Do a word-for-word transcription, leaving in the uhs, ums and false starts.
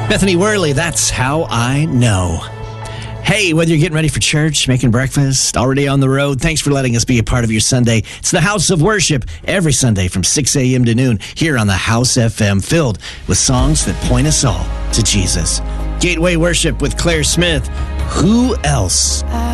Bethany Worley, that's how I know. Hey, whether you're getting ready for church, making breakfast, already on the road, thanks for letting us be a part of your Sunday. It's the House of Worship every Sunday from six a.m. to noon here on the House F M, filled with songs that point us all to Jesus. Gateway Worship with Claire Smith. Who else?